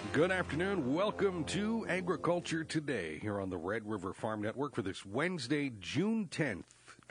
Good afternoon. Welcome to Agriculture Today here on the Red River Farm Network for this Wednesday, June 10th,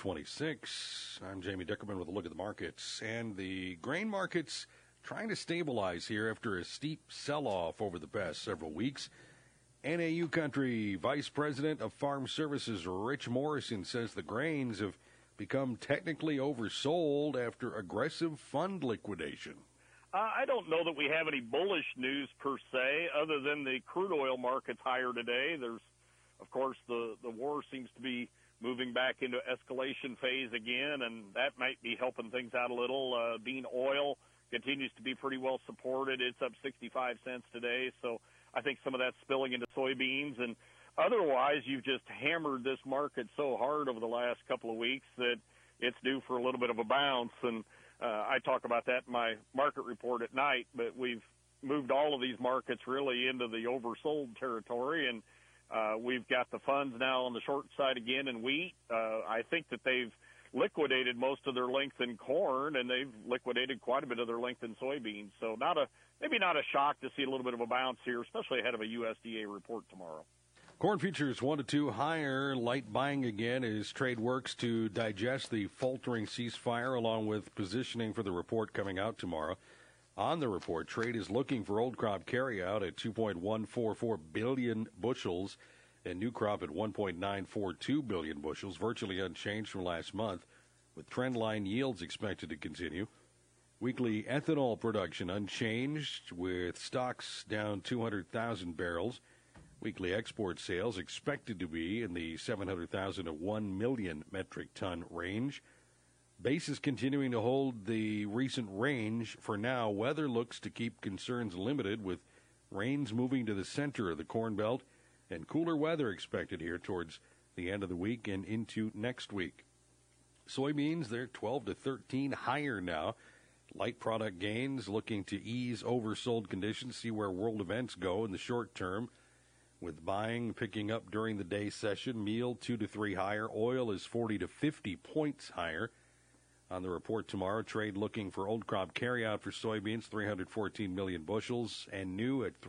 2026. I'm Jamie Dickerman with a look at the markets. And the grain markets trying to stabilize here after a steep sell-off over the past several weeks. NAU Country Vice President of Farm Services Rich Morrison says the grains have become technically oversold after aggressive fund liquidation. I don't know that we have any bullish news per se, other than the crude oil market's higher today. There's, of course, the war seems to be moving back into escalation phase again, and that might be helping things out a little. Bean oil continues to be pretty well supported. It's up 65 cents today, so I think some of that's spilling into soybeans. And otherwise, you've just hammered this market so hard over the last couple of weeks that it's due for a little bit of a bounce. And I talk about that in my market report at night, but we've moved all of these markets really into the oversold territory, and we've got the funds now on the short side again in wheat. I think that they've liquidated most of their length in corn, and they've liquidated quite a bit of their length in soybeans. So maybe not a shock to see a little bit of a bounce here, especially ahead of a USDA report tomorrow. Corn futures 1 to 2 higher, light buying again as trade works to digest the faltering ceasefire along with positioning for the report coming out tomorrow. On the report, trade is looking for old crop carryout at 2.144 billion bushels and new crop at 1.942 billion bushels, virtually unchanged from last month, with trendline yields expected to continue. Weekly ethanol production unchanged, with stocks down 200,000 barrels. Weekly export sales expected to be in the 700,000 to 1 million metric ton range. Basis continuing to hold the recent range. For now, weather looks to keep concerns limited, with rains moving to the center of the Corn Belt and cooler weather expected here towards the end of the week and into next week. Soybeans, they're 12 to 13 higher now. Light product gains looking to ease oversold conditions, see where world events go in the short term. With buying picking up during the day session, meal 2 to 3 higher, oil is 40 to 50 points higher. On the report tomorrow, trade looking for old crop carryout for soybeans, 314 million bushels, and new at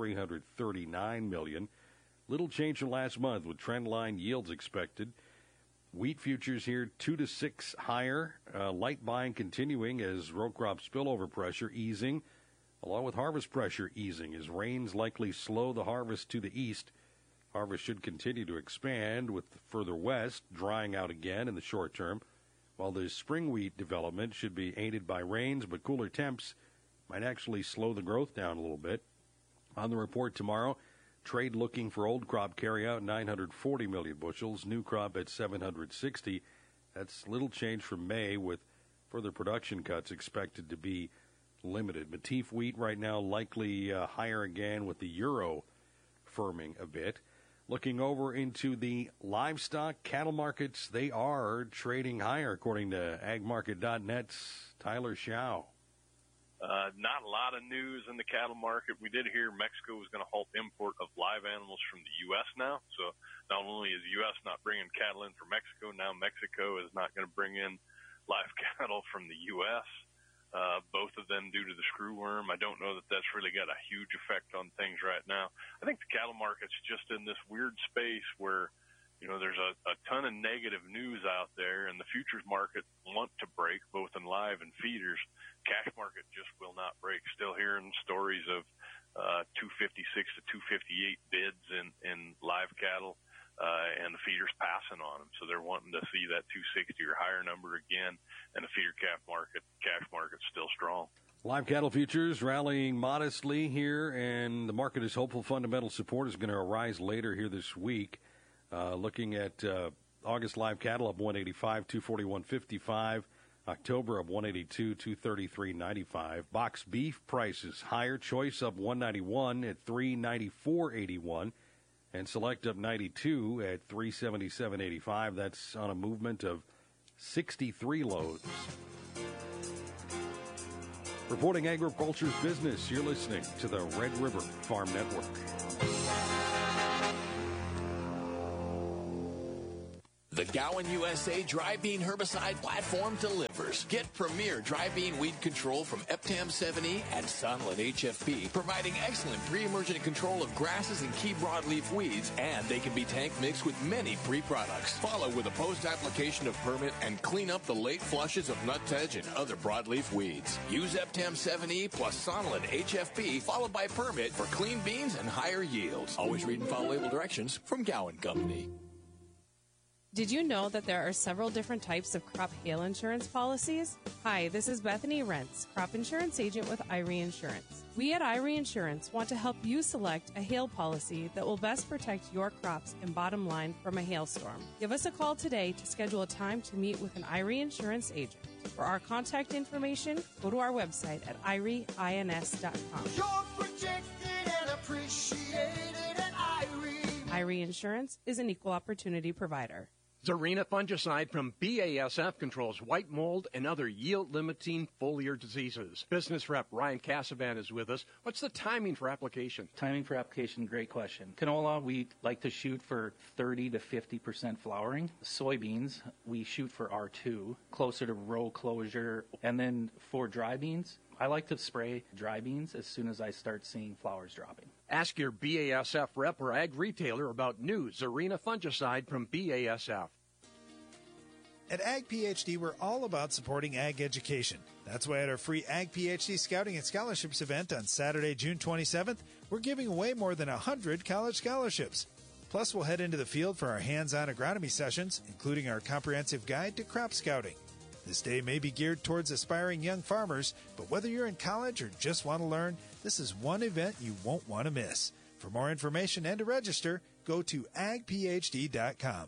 339 million. Little change from last month with trendline yields expected. Wheat futures here 2 to 6 higher, light buying continuing as row crop spillover pressure easing, along with harvest pressure easing as rains likely slow the harvest to the east. Harvest should continue to expand with further west drying out again in the short term, while the spring wheat development should be aided by rains, but cooler temps might actually slow the growth down a little bit. On the report tomorrow, trade looking for old crop carryout 940 million bushels, new crop at 760. That's little change from May, with further production cuts expected to be limited. Matif wheat right now likely higher again, with the euro firming a bit. Looking over into the livestock cattle markets, they are trading higher, according to agmarket.net's Tyler Schau. Not a lot of news in the cattle market. We did hear Mexico was going to halt import of live animals from the U.S. now. So not only is the U.S. not bringing cattle in from Mexico, now Mexico is not going to bring in live cattle from the U.S., both of them due to the screwworm. I don't know that that's really got a huge effect on things right now. I think the cattle market's just in this weird space where, there's a ton of negative news out there, and the futures market want to break, both in live and feeders. Cash market just will not break. Still hearing stories of 256 to 258 bids in live cattle, and the feeders passing on them. So they're wanting to see that 260 or higher number again, and the feeder cash market's still strong. Live cattle futures rallying modestly here, and the market is hopeful fundamental support is going to arise later here this week. Looking at August live cattle up 185, 241.55. October up 182, 233.95. Box beef prices higher. Choice up 191 at 394.81. And select up 92 at 377.85. That's on a movement of 63 loads. Reporting agriculture's business, you're listening to the Red River Farm Network. The The Gowan USA Dry Bean Herbicide Platform delivers. Get premier dry bean weed control from Eptam 7E and Sonlin HFP, providing excellent pre-emergent control of grasses and key broadleaf weeds, and they can be tank mixed with many pre-products. Follow with a post-application of permit and clean up the late flushes of nutsedge and other broadleaf weeds. Use Eptam 7E plus Sonlin HFP followed by permit for clean beans and higher yields. Always read and follow label directions from Gowan Company. Did you know that there are several different types of crop hail insurance policies? Hi, this is Bethany Rentz, crop insurance agent with Irie Insurance. We at Irie Insurance want to help you select a hail policy that will best protect your crops and bottom line from a hailstorm. Give us a call today to schedule a time to meet with an Irie Insurance agent. For our contact information, go to our website at irieins.com. You're protected and appreciated at Irie. Irie Insurance is an equal opportunity provider. Zarina fungicide from BASF controls white mold and other yield-limiting foliar diseases. Business rep Ryan Casavan is with us. What's the timing for application? Timing for application, great question. Canola, we like to shoot for 30 to 50% flowering. Soybeans, we shoot for R2, closer to row closure. And then for dry beans, I like to spray dry beans as soon as I start seeing flowers dropping. Ask your BASF rep or ag retailer about new Zarina fungicide from BASF. At Ag PhD, we're all about supporting ag education. That's why at our free Ag PhD Scouting and Scholarships event on Saturday, June 27th, we're giving away more than 100 college scholarships. Plus, we'll head into the field for our hands-on agronomy sessions, including our comprehensive guide to crop scouting. This day may be geared towards aspiring young farmers, but whether you're in college or just want to learn, this is one event you won't want to miss. For more information and to register, go to agphd.com.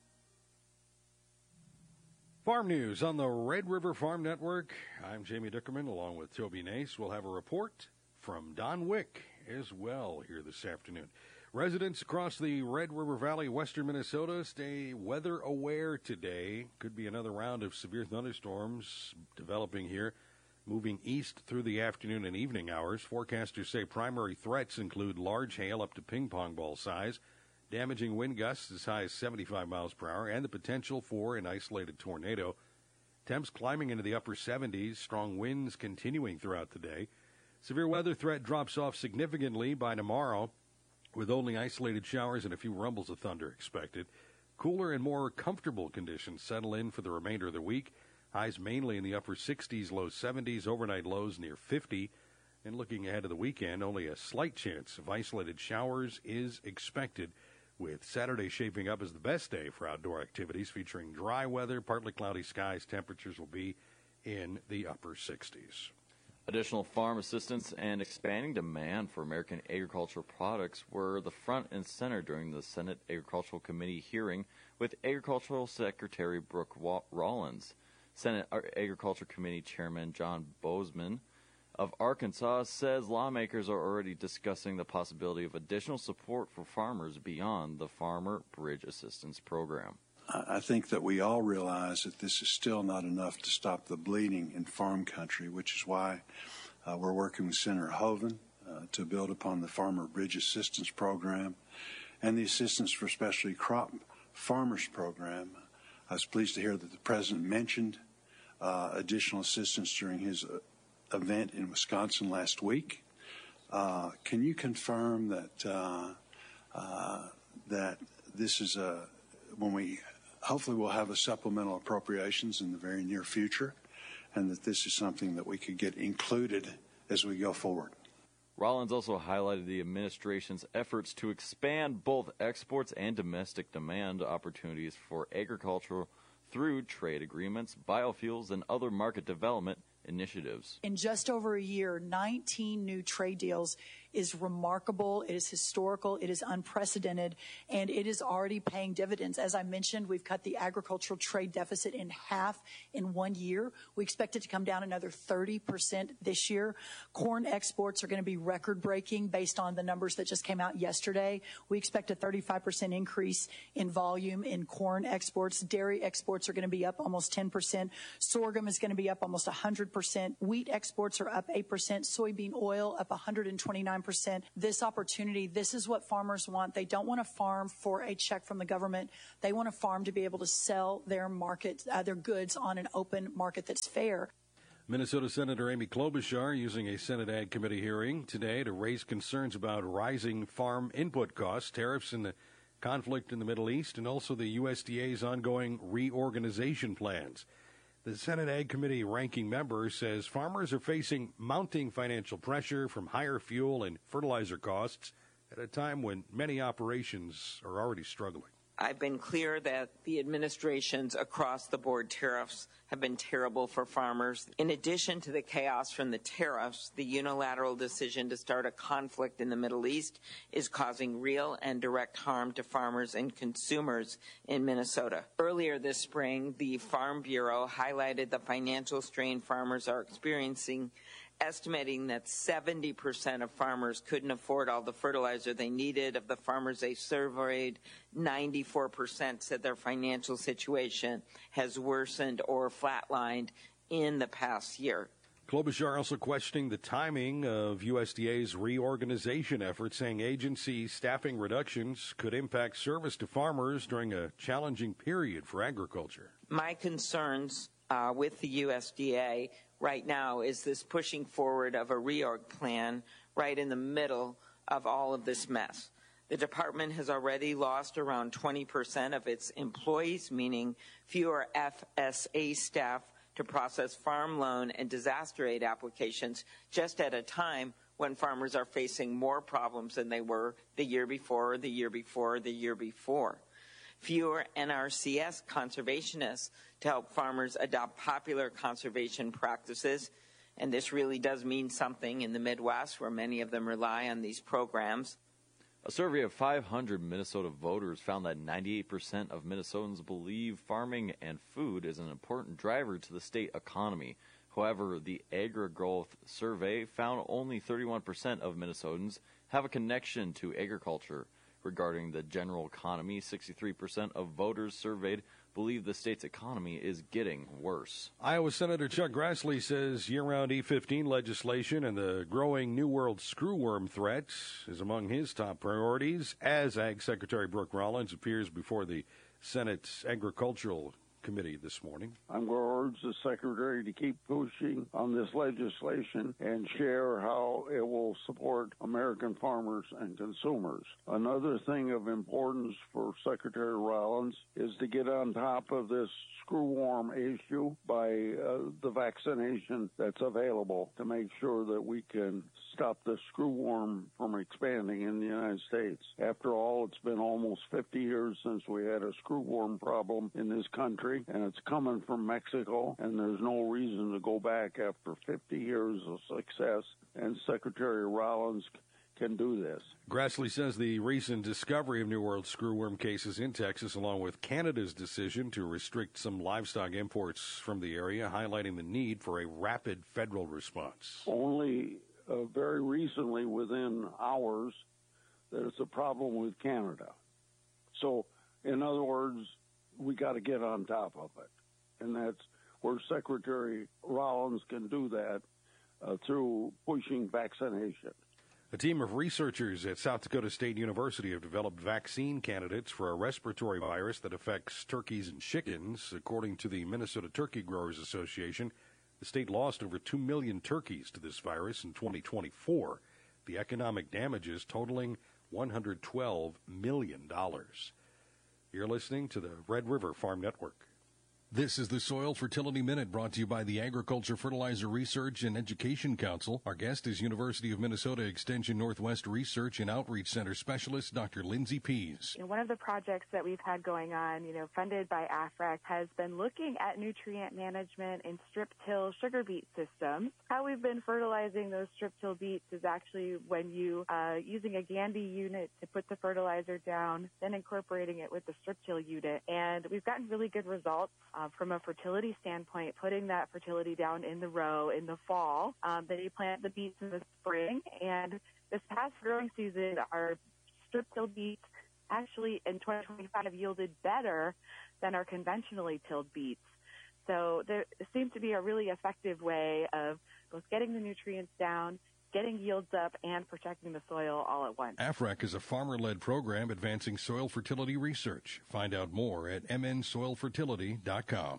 Farm news on the Red River Farm Network. I'm Jamie Dickerman along with Toby Nace. We'll have a report from Don Wick as well here this afternoon. Residents across the Red River Valley, western Minnesota, stay weather aware today. Could be another round of severe thunderstorms developing here, moving east through the afternoon and evening hours. Forecasters say primary threats include large hail up to ping pong ball size, damaging wind gusts as high as 75 miles per hour, and the potential for an isolated tornado. Temps climbing into the upper 70s, strong winds continuing throughout the day. Severe weather threat drops off significantly by tomorrow, with only isolated showers and a few rumbles of thunder expected. Cooler and more comfortable conditions settle in for the remainder of the week. Highs mainly in the upper 60s, low 70s, overnight lows near 50. And looking ahead to the weekend, only a slight chance of isolated showers is expected, with Saturday shaping up as the best day for outdoor activities, featuring dry weather, partly cloudy skies. Temperatures will be in the upper 60s. Additional farm assistance and expanding demand for American agricultural products were the front and center during the Senate Agricultural Committee hearing with Agricultural Secretary Brooke Rollins. Senate Agriculture Committee Chairman John Bozeman of Arkansas says lawmakers are already discussing the possibility of additional support for farmers beyond the Farmer Bridge Assistance Program. I think that we all realize that this is still not enough to stop the bleeding in farm country, which is why we're working with Senator Hoeven to build upon the Farmer Bridge Assistance Program and the Assistance for Specialty Crop Farmers Program. I was pleased to hear that the President mentioned additional assistance during his event in Wisconsin last week. Can you confirm that that this is when we hopefully we'll have a supplemental appropriations in the very near future, and that this is something that we could get included as we go forward? Rollins also highlighted the administration's efforts to expand both exports and domestic demand opportunities for agriculture through trade agreements, biofuels, and other market development initiatives. In just over a year, 19 new trade deals is remarkable. It is historical. It is unprecedented, and it is already paying dividends. As I mentioned, we've cut the agricultural trade deficit in half in 1 year. We expect it to come down another 30% this year. Corn exports are going to be record-breaking based on the numbers that just came out yesterday. We expect a 35% increase in volume in corn exports. Dairy exports are going to be up almost 10%. Sorghum is going to be up almost 100%. Wheat exports are up 8%. Soybean oil up 129%. 9%. This opportunity, this is what farmers want. They don't want to farm for a check from the government. They want a farm to be able to sell their their goods on an open market that's fair. Minnesota Senator Amy Klobuchar using a Senate Ag Committee hearing today to raise concerns about rising farm input costs, tariffs, and the conflict in the Middle East, and also the USDA's ongoing reorganization plans. The Senate Ag Committee ranking member says farmers are facing mounting financial pressure from higher fuel and fertilizer costs at a time when many operations are already struggling. I've been clear that the administration's across-the-board tariffs have been terrible for farmers. In addition to the chaos from the tariffs, the unilateral decision to start a conflict in the Middle East is causing real and direct harm to farmers and consumers in Minnesota. Earlier this spring, the Farm Bureau highlighted the financial strain farmers are experiencing, estimating that 70% of farmers couldn't afford all the fertilizer they needed. Of the farmers they surveyed, 94% said their financial situation has worsened or flatlined in the past year. Klobuchar also questioning the timing of USDA's reorganization efforts, saying agency staffing reductions could impact service to farmers during a challenging period for agriculture. My concerns with the USDA right now is this pushing forward of a reorg plan right in the middle of all of this mess. The department has already lost around 20% of its employees, meaning fewer FSA staff to process farm loan and disaster aid applications, just at a time when farmers are facing more problems than they were the year before, or the year before, the year before. Fewer NRCS conservationists to help farmers adopt popular conservation practices, and this really does mean something in the Midwest where many of them rely on these programs. A survey of 500 Minnesota voters found that 98% of Minnesotans believe farming and food is an important driver to the state economy. However, the AgriGrowth survey found only 31% of Minnesotans have a connection to agriculture. Regarding the general economy, 63% of voters surveyed believe the state's economy is getting worse. Iowa Senator Chuck Grassley says year-round E15 legislation and the growing New World screwworm threat is among his top priorities as Ag Secretary Brooke Rollins appears before the Senate's Agricultural Committee this morning. I'm going to urge the Secretary to keep pushing on this legislation and share how it will support American farmers and consumers. Another thing of importance for Secretary Rollins is to get on top of this screwworm issue by the vaccination that's available to make sure that we can stop the screwworm from expanding in the United States. After all, it's been almost 50 years since we had a screwworm problem in this country, and it's coming from Mexico, and there's no reason to go back after 50 years of success, and Secretary Rollins can do this. Grassley says the recent discovery of New World screwworm cases in Texas, along with Canada's decision to restrict some livestock imports from the area, highlighting the need for a rapid federal response. Only very recently, within hours, that it's a problem with Canada. So, in other words, we got to get on top of it. And that's where Secretary Rollins can do that through pushing vaccination. A team of researchers at South Dakota State University have developed vaccine candidates for a respiratory virus that affects turkeys and chickens. According to the Minnesota Turkey Growers Association, the state lost over 2 million turkeys to this virus in 2024, the economic damages totaling $112 million. You're listening to the Red River Farm Network. This is the Soil Fertility Minute, brought to you by the Agriculture Fertilizer Research and Education Council. Our guest is University of Minnesota Extension Northwest Research and Outreach Center Specialist, Dr. Lindsay Pease. One of the projects that we've had going on, funded by AFRAC, has been looking at nutrient management in strip-till sugar beet systems. How we've been fertilizing those strip-till beets is actually when you using a Gandy unit to put the fertilizer down, then incorporating it with the strip-till unit. And we've gotten really good results. From a fertility standpoint, putting that fertility down in the row in the fall, then you plant the beets in the spring. And this past growing season, our strip-till beets actually in 2025 yielded better than our conventionally tilled beets. So there seems to be a really effective way of both getting the nutrients down getting yields up and protecting the soil all at once. AFREC is a farmer-led program advancing soil fertility research. Find out more at mnsoilfertility.com.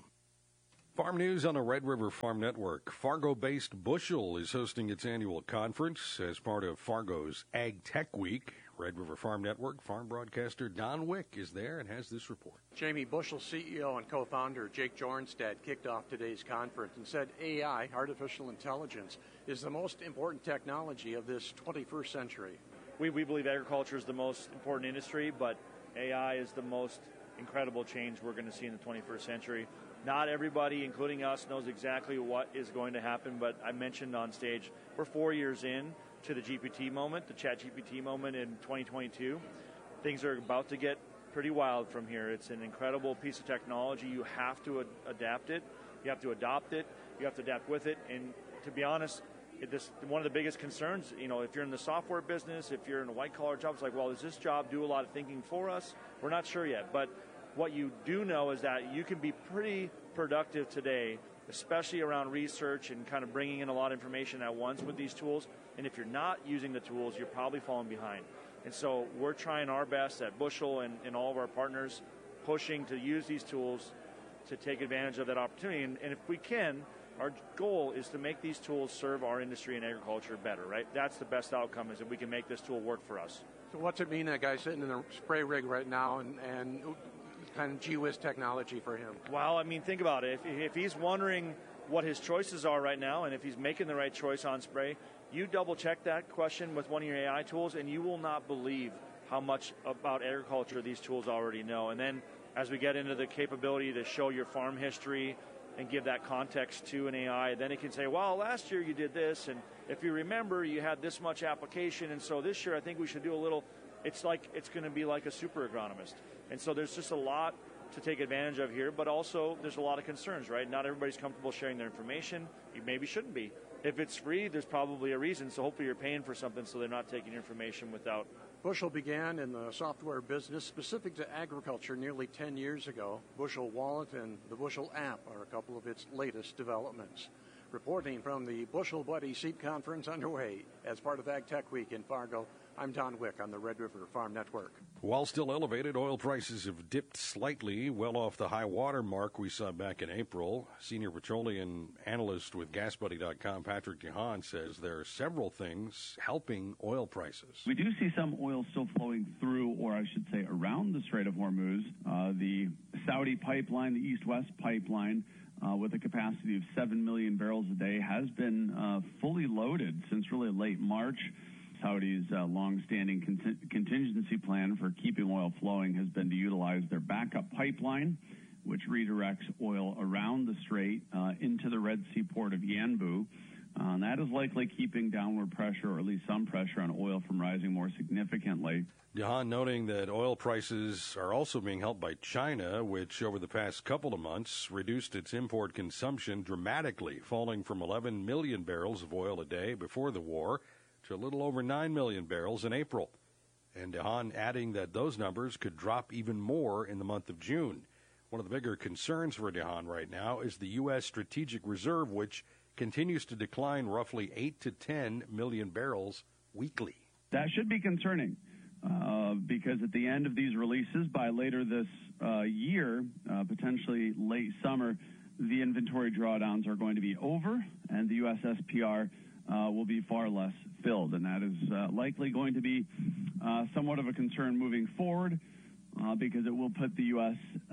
Farm news on the Red River Farm Network. Fargo-based Bushel is hosting its annual conference as part of Fargo's Ag Tech Week. Red River Farm Network farm broadcaster Don Wick is there and has this report. Jamie Bushel, CEO and co-founder Jake Jornstad, kicked off today's conference and said AI, artificial intelligence, is the most important technology of this 21st century. We believe agriculture is the most important industry, but AI is the most incredible change we're going to see in the 21st century. Not everybody, including us, knows exactly what is going to happen, but I mentioned on stage, we're 4 years in to the GPT moment, the ChatGPT moment in 2022. Things are about to get pretty wild from here. It's an incredible piece of technology. You have to adapt it. You have to adopt it. You have to adapt with it. And to be honest, one of the biggest concerns, if you're in the software business, if you're in a white-collar job, it's like, well, does this job do a lot of thinking for us? We're not sure yet. But what you do know is that you can be pretty productive today, especially around research and kind of bringing in a lot of information at once with these tools. And if you're not using the tools, you're probably falling behind. And so we're trying our best at Bushel and all of our partners, pushing to use these tools to take advantage of that opportunity. And if we can, our goal is to make these tools serve our industry and agriculture better, right? That's the best outcome, is that we can make this tool work for us. So what's it mean, that guy sitting in a spray rig right now and kind of gee-whiz technology for him? Well, I mean, think about it. If he's wondering what his choices are right now, and if he's making the right choice on spray, you double-check that question with one of your AI tools, and you will not believe how much about agriculture these tools already know. And then as we get into the capability to show your farm history and give that context to an AI, then it can say, well, last year you did this, and if you remember, you had this much application, and so this year I think we should do a little. It's going to be like a super agronomist. And so there's just a lot to take advantage of here, but also there's a lot of concerns, right? Not everybody's comfortable sharing their information. You maybe shouldn't be. If it's free, there's probably a reason, so hopefully you're paying for something so they're not taking your information without. Bushel began in the software business specific to agriculture nearly 10 years ago. Bushel Wallet and the Bushel app are a couple of its latest developments. Reporting from the Bushel Buddy Seed Conference underway as part of Ag Tech Week in Fargo, I'm Don Wick on the Red River Farm Network. While still elevated, oil prices have dipped slightly, well off the high water mark we saw back in April. Senior petroleum analyst with GasBuddy.com, Patrick DeHaan, says there are several things helping oil prices. We do see some oil still flowing through, or I should say around the Strait of Hormuz. The Saudi pipeline, the East-West pipeline, with a capacity of 7 million barrels a day, has been fully loaded since really late March. Saudi's long-standing contingency plan for keeping oil flowing has been to utilize their backup pipeline, which redirects oil around the strait into the Red Sea port of Yanbu. That is likely keeping downward pressure, or at least some pressure, on oil from rising more significantly. DeHaan noting that oil prices are also being helped by China, which over the past couple of months reduced its import consumption dramatically, falling from 11 million barrels of oil a day before the war to a little over 9 million barrels in April. And DeHaan adding that those numbers could drop even more in the month of June. One of the bigger concerns for DeHaan right now is the U.S. Strategic Reserve, which continues to decline roughly 8 to 10 million barrels weekly. That should be concerning because at the end of these releases, by later this year, potentially late summer, the inventory drawdowns are going to be over, and the U.S. SPR will be far less filled, and that is likely going to be somewhat of a concern moving forward because it will put the U.S.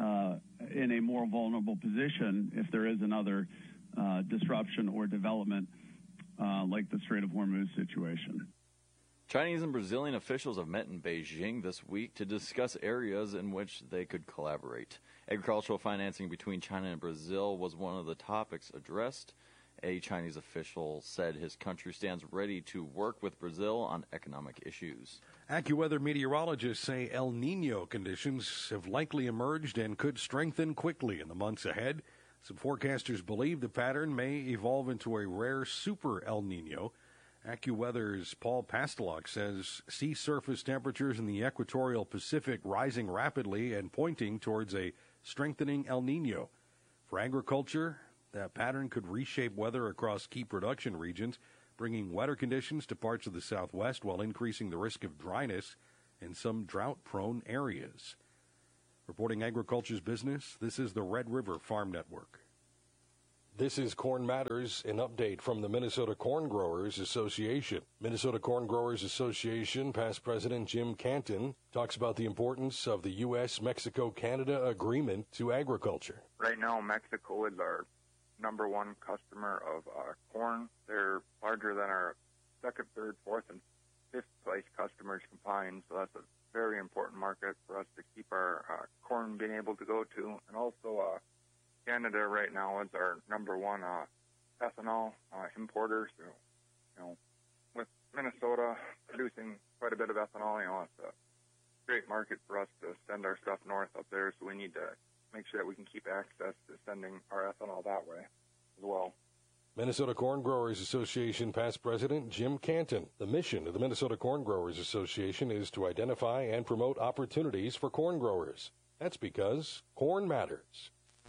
In a more vulnerable position if there is another disruption or development like the Strait of Hormuz situation. Chinese and Brazilian officials have met in Beijing this week to discuss areas in which they could collaborate. Agricultural financing between China and Brazil was one of the topics addressed. A Chinese official said his country stands ready to work with Brazil on economic issues. AccuWeather meteorologists say El Nino conditions have likely emerged and could strengthen quickly in the months ahead. Some forecasters believe the pattern may evolve into a rare super El Nino. AccuWeather's Paul Pastelok says sea surface temperatures in the equatorial Pacific rising rapidly and pointing towards a strengthening El Nino. For agriculture, that pattern could reshape weather across key production regions, bringing wetter conditions to parts of the Southwest while increasing the risk of dryness in some drought-prone areas. Reporting Agriculture's Business, this is the Red River Farm Network. This is Corn Matters, an update from the Minnesota Corn Growers Association. Minnesota Corn Growers Association past president Jim Canton talks about the importance of the U.S.-Mexico-Canada agreement to agriculture. Right now, Mexico is our number one customer of corn. They're larger than our second, third, fourth, and fifth place customers combined, so that's a very important market for us to keep our corn being able to go to. And also, Canada right now is our number one ethanol importer. So, with Minnesota producing quite a bit of ethanol, it's a great market for us to send our stuff north up there. So we need to make sure that we can keep access to sending our ethanol that way as well. Minnesota Corn Growers Association past president Jim Canton. The mission of the Minnesota Corn Growers Association is to identify and promote opportunities for corn growers. That's because corn matters.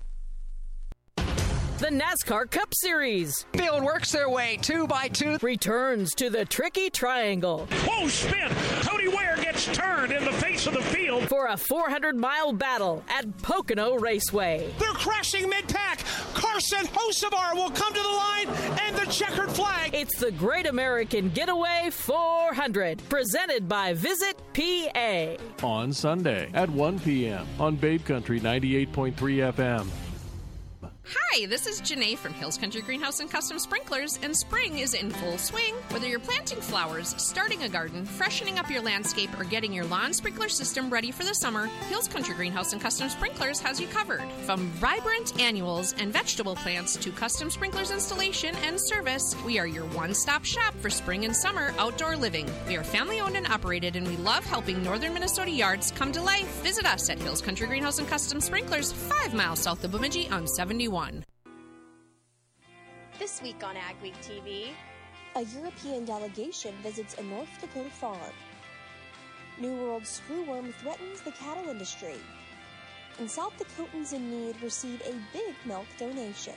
The NASCAR Cup Series. Field works their way 2x2. Returns to the tricky triangle. Whoa, spin! Cody Ware gets turned in the face of the field. For a 400-mile battle at Pocono Raceway. They're crashing mid-pack. Carson Hocevar will come to the line and the checkered flag. It's the Great American Getaway 400, presented by Visit PA. On Sunday at 1 p.m. on Babe Country 98.3 FM. Hi, this is Janae from Hills Country Greenhouse and Custom Sprinklers, and spring is in full swing. Whether you're planting flowers, starting a garden, freshening up your landscape, or getting your lawn sprinkler system ready for the summer, Hills Country Greenhouse and Custom Sprinklers has you covered. From vibrant annuals and vegetable plants to custom sprinklers installation and service, we are your one-stop shop for spring and summer outdoor living. We are family-owned and operated, and we love helping northern Minnesota yards come to life. Visit us at Hills Country Greenhouse and Custom Sprinklers, 5 miles south of Bemidji on 71. This week on Ag Week TV, a European delegation visits a North Dakota farm. New World screwworm threatens the cattle industry. And South Dakotans in need receive a big milk donation.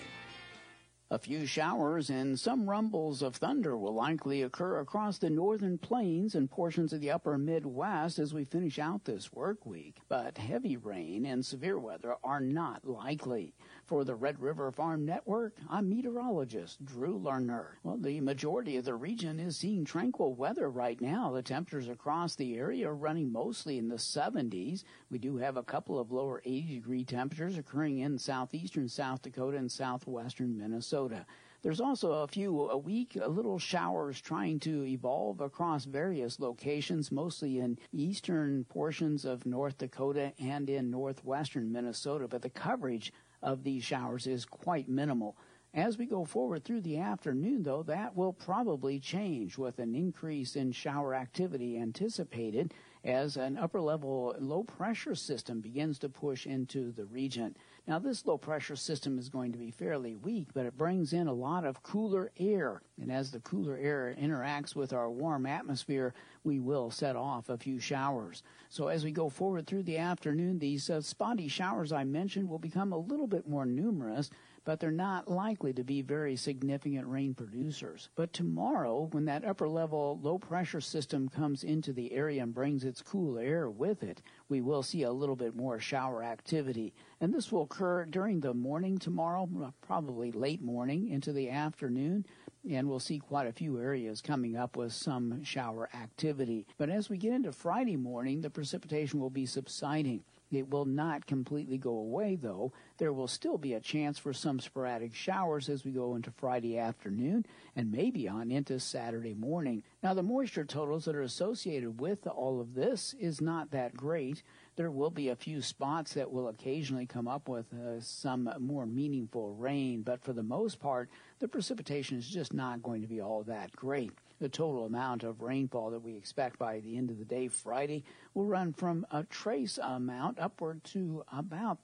A few showers and some rumbles of thunder will likely occur across the northern plains and portions of the upper Midwest as we finish out this work week. But heavy rain and severe weather are not likely. For the Red River Farm Network, I'm meteorologist Drew Lerner. Well, the majority of the region is seeing tranquil weather right now. The temperatures across the area are running mostly in the 70s. We do have a couple of lower 80-degree temperatures occurring in southeastern South Dakota and southwestern Minnesota. There's also a few weak little showers trying to evolve across various locations, mostly in eastern portions of North Dakota and in northwestern Minnesota, but the coverage of these showers is quite minimal. As we go forward through the afternoon, though, that will probably change with an increase in shower activity anticipated as an upper-level low-pressure system begins to push into the region. Now, this low-pressure system is going to be fairly weak, but it brings in a lot of cooler air. And as the cooler air interacts with our warm atmosphere, we will set off a few showers. So as we go forward through the afternoon, these spotty showers I mentioned will become a little bit more numerous, but they're not likely to be very significant rain producers. But tomorrow, when that upper-level low-pressure system comes into the area and brings its cool air with it, we will see a little bit more shower activity. And this will occur during the morning tomorrow, probably late morning into the afternoon, and we'll see quite a few areas coming up with some shower activity. But as we get into Friday morning, the precipitation will be subsiding. It will not completely go away, though. There will still be a chance for some sporadic showers as we go into Friday afternoon and maybe on into Saturday morning. Now, the moisture totals that are associated with all of this is not that great. There will be a few spots that will occasionally come up with some more meaningful rain, but for the most part, the precipitation is just not going to be all that great. The total amount of rainfall that we expect by the end of the day Friday will run from a trace amount upward to about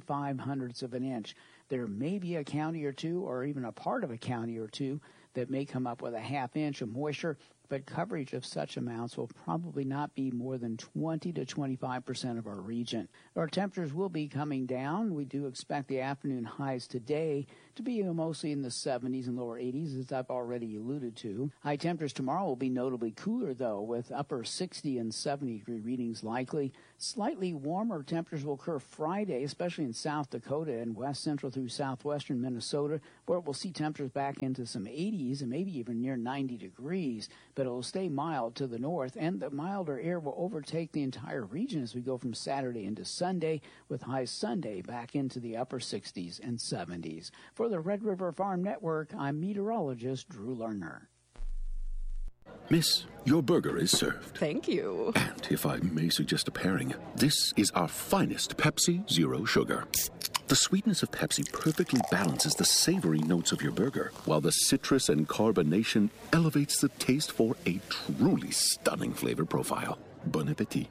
0.35 of an inch. There may be a county or two or even a part of a county or two that may come up with a half inch of moisture, but coverage of such amounts will probably not be more than 20 to 25% of our region. Our temperatures will be coming down. We do expect the afternoon highs today to be mostly in the 70s and lower 80s, as I've already alluded to. High temperatures tomorrow will be notably cooler, though, with upper 60 and 70-degree readings likely. Slightly warmer temperatures will occur Friday, especially in South Dakota and west central through southwestern Minnesota, where we'll see temperatures back into some 80s and maybe even near 90 degrees. But it will stay mild to the north, and the milder air will overtake the entire region as we go from Saturday into Sunday, with highs Sunday back into the upper 60s and 70s. For the Red River Farm Network, I'm meteorologist Drew Lerner. Miss, your burger is served. Thank you. And if I may suggest a pairing, this is our finest Pepsi Zero Sugar. The sweetness of Pepsi perfectly balances the savory notes of your burger, while the citrus and carbonation elevates the taste for a truly stunning flavor profile. Bon appetit.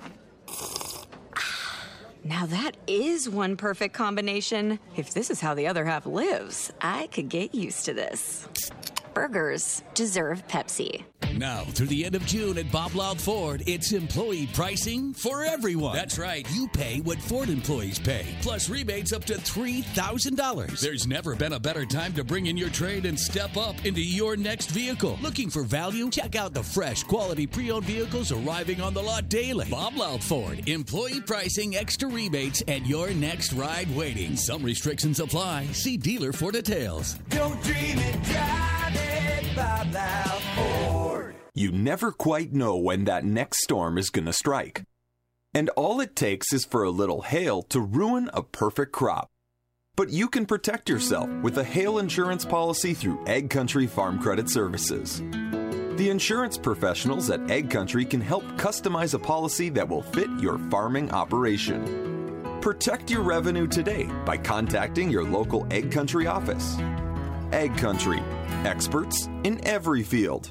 Now that is one perfect combination. If this is how the other half lives, I could get used to this. Burgers deserve Pepsi. Now, through the end of June at Bob Loud Ford, it's employee pricing for everyone. That's right. You pay what Ford employees pay, plus rebates up to $3,000. There's never been a better time to bring in your trade and step up into your next vehicle. Looking for value? Check out the fresh, quality pre-owned vehicles arriving on the lot daily. Bob Loud Ford. Employee pricing, extra rebates, and your next ride waiting. Some restrictions apply. See dealer for details. Don't dream it, drive it, Bob Loud Ford. You never quite know when that next storm is going to strike. And all it takes is for a little hail to ruin a perfect crop. But you can protect yourself with a hail insurance policy through Ag Country Farm Credit Services. The insurance professionals at Ag Country can help customize a policy that will fit your farming operation. Protect your revenue today by contacting your local Ag Country office. Ag Country, experts in every field.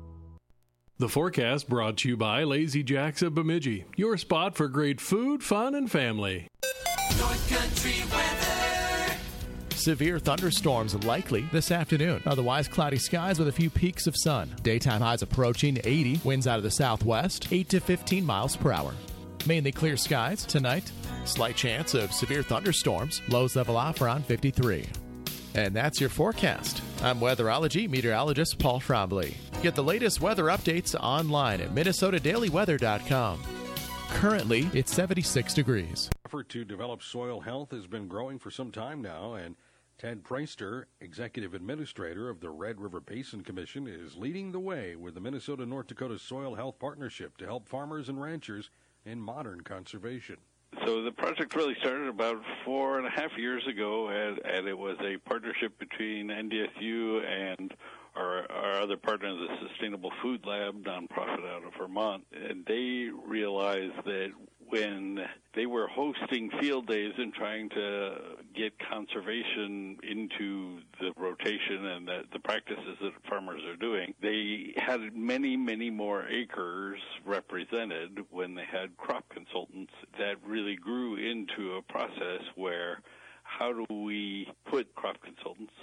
The forecast brought to you by Lazy Jacks of Bemidji, your spot for great food, fun, and family. North Country weather. Severe thunderstorms likely this afternoon. Otherwise, cloudy skies with a few peaks of sun. Daytime highs approaching 80. Winds out of the southwest, 8 to 15 miles per hour. Mainly clear skies tonight. Slight chance of severe thunderstorms. Lows level off around 53. And that's your forecast. I'm weatherology meteorologist Paul Trombley. Get the latest weather updates online at minnesotadailyweather.com. Currently, it's 76 degrees. Effort to develop soil health has been growing for some time now, and Ted Preister, Executive Administrator of the Red River Basin Commission, is leading the way with the Minnesota-North Dakota Soil Health Partnership to help farmers and ranchers in modern conservation. So the project really started about 4.5 years ago, and it was a partnership between NDSU and our other partner, the Sustainable Food Lab, nonprofit out of Vermont. And they realized that when they were hosting field days and trying to get conservation into the rotation and the practices that farmers are doing, they had many, many more acres represented when they had crop consultants. That really grew into a process where how do we put crop consultants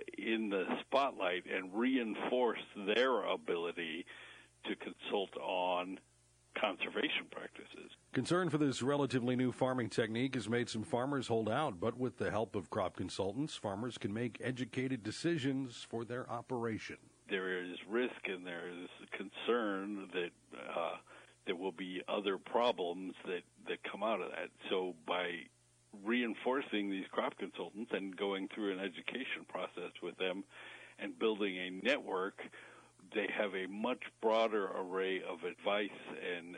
in the spotlight and reinforce their ability to consult on conservation practices. Concern for this relatively new farming technique has made some farmers hold out, but with the help of crop consultants, farmers can make educated decisions for their operation. There is risk and there is concern that there will be other problems that come out of that. So by reinforcing these crop consultants and going through an education process with them and building a network, they have a much broader array of advice and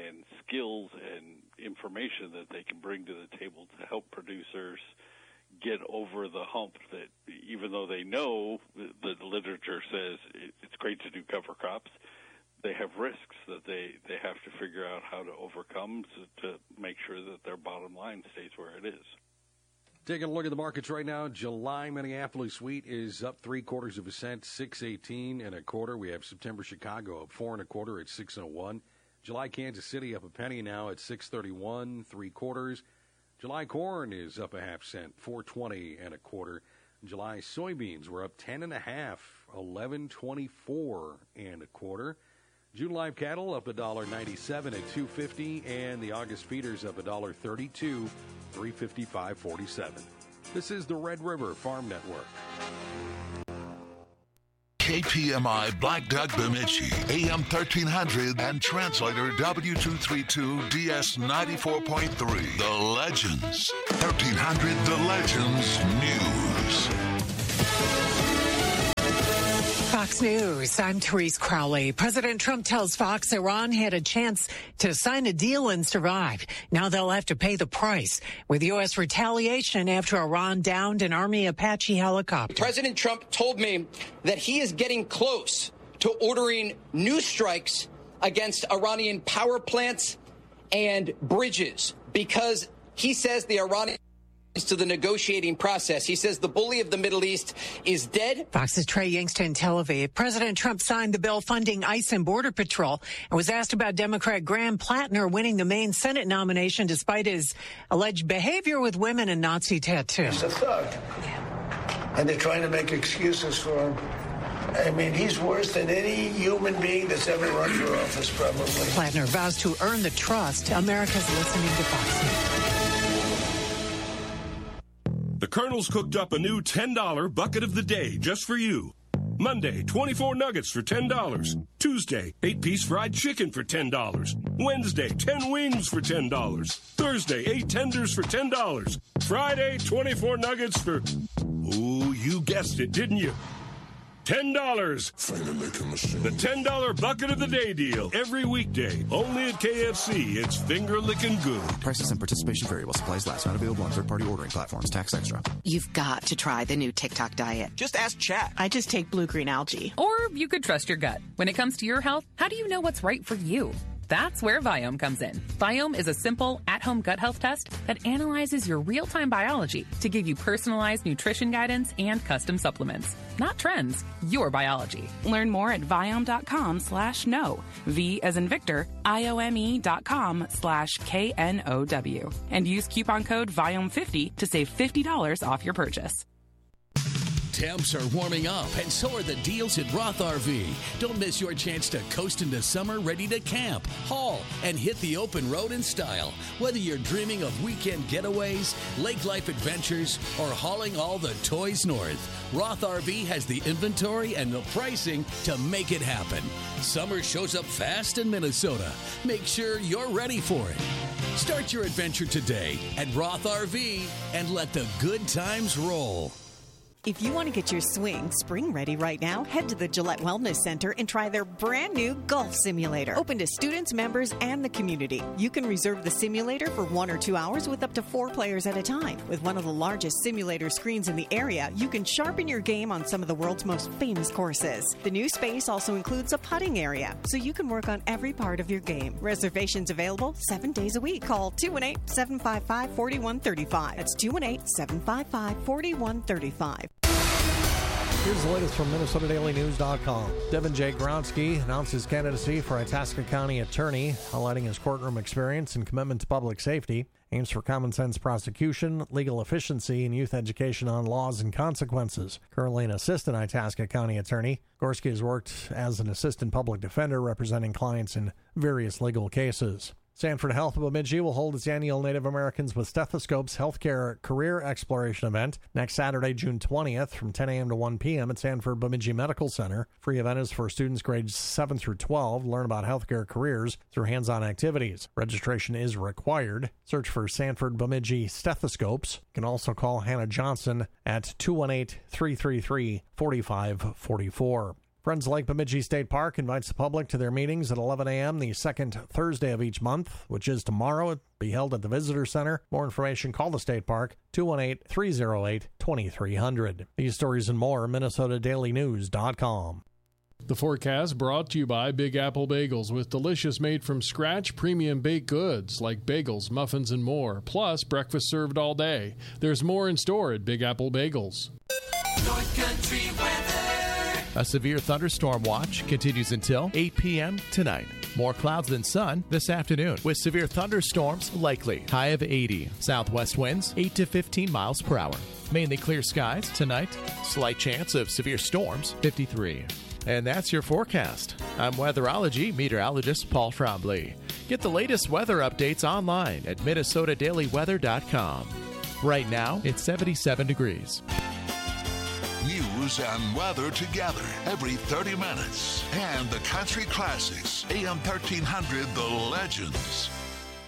skills and information that they can bring to the table to help producers get over the hump that even though they know the literature says it's great to do cover crops, they have risks that they have to figure out how to overcome to make sure that their bottom line stays where it is. Taking a look at the markets right now, July Minneapolis wheat is up 0.75 cents, 6.18 1/4. We have September Chicago up 4 1/4 at 6.01. July Kansas City up a penny now at 6.31 3/4. July corn is up 0.5 cent, 4.20 1/4. July soybeans were up 10 1/2, 11.24 1/4. June live cattle up $1.97 at 2.50, and the August feeders up $1.32, 355.47. This is the Red River Farm Network. KPMI Black Duck Bemidji, AM 1300 and translator W232 DS 94.3. The Legends. 1300 The Legends News. Fox News, I'm Therese Crowley. President Trump tells Fox Iran had a chance to sign a deal and survive. Now they'll have to pay the price with U.S. retaliation after Iran downed an Army Apache helicopter. President Trump told me that he is getting close to ordering new strikes against Iranian power plants and bridges because he says the Iranian to the negotiating process. He says the bully of the Middle East is dead. Fox's Trey Yingster in Tel Aviv. President Trump signed the bill funding ICE and Border Patrol and was asked about Democrat Graham Plattner winning the Maine Senate nomination despite his alleged behavior with women and Nazi tattoos. He's a thug. And they're trying to make excuses for him. I mean, he's worse than any human being that's ever run for office, probably. Plattner vows to earn the trust. America's listening to Fox News. The Colonel's cooked up a new $10 bucket of the day just for you. Monday, 24 nuggets for $10. Tuesday, 8-piece fried chicken for $10. Wednesday, 10 wings for $10. Thursday, 8 tenders for $10. Friday, 24 nuggets for... Ooh, you guessed it, didn't you? $10. The $10 bucket of the day deal. Every weekday. Only at KFC. It's finger-licking good. Prices and participation vary while supplies last. Not available on third-party ordering platforms. Tax extra. You've got to try the new TikTok diet. Just ask Chat. I just take blue-green algae. Or you could trust your gut. When it comes to your health, how do you know what's right for you? That's where Viome comes in. Viome is a simple, at-home gut health test that analyzes your real-time biology to give you personalized nutrition guidance and custom supplements. Not trends, your biology. Learn more at Viome.com/know. V as in Victor, IOME.com/KNOW. And use coupon code Viome50 to save $50 off your purchase. Temps are warming up, and so are the deals at Roth RV. Don't miss your chance to coast into summer ready to camp, haul, and hit the open road in style. Whether you're dreaming of weekend getaways, lake life adventures, or hauling all the toys north, Roth RV has the inventory and the pricing to make it happen. Summer shows up fast in Minnesota. Make sure you're ready for it. Start your adventure today at Roth RV and let the good times roll. If you want to get your swing spring ready right now, head to the Gillette Wellness Center and try their brand new golf simulator. Open to students, members, and the community. You can reserve the simulator for 1 or 2 hours with up to 4 players at a time. With one of the largest simulator screens in the area, you can sharpen your game on some of the world's most famous courses. The new space also includes a putting area, so you can work on every part of your game. Reservations available 7 days a week. Call 218-755-4135. That's 218-755-4135. Here's the latest from MinnesotaDailyNews.com. Devin J. Gronsky announced his candidacy for Itasca County Attorney, highlighting his courtroom experience and commitment to public safety. Aims for common sense prosecution, legal efficiency, and youth education on laws and consequences. Currently an assistant Itasca County Attorney, Gorski has worked as an assistant public defender representing clients in various legal cases. Sanford Health of Bemidji will hold its annual Native Americans with Stethoscopes Healthcare Career Exploration event next Saturday, June 20th from 10 a.m. to 1 p.m. at Sanford Bemidji Medical Center. Free event is for students grades 7 through 12 to learn about healthcare careers through hands-on activities. Registration is required. Search for Sanford Bemidji Stethoscopes. You can also call Hannah Johnson at 218-333-4544. Friends Lake Bemidji State Park invites the public to their meetings at 11 a.m. the second Thursday of each month, which is tomorrow. It'll be held at the Visitor Center. More information, call the State Park, 218-308-2300. These stories and more, MinnesotaDailyNews.com. The forecast brought to you by Big Apple Bagels with delicious made-from-scratch premium baked goods like bagels, muffins, and more, plus breakfast served all day. There's more in store at Big Apple Bagels. North Country weather. A severe thunderstorm watch continues until 8 p.m. tonight. More clouds than sun this afternoon, with severe thunderstorms likely. High of 80. Southwest winds 8 to 15 miles per hour. Mainly clear skies tonight. Slight chance of severe storms 53. And that's your forecast. I'm weatherology meteorologist Paul Trombley. Get the latest weather updates online at MinnesotaDailyWeather.com. Right now, it's 77 degrees. News and weather together every 30 minutes. And the country classics. AM 1300, The Legends.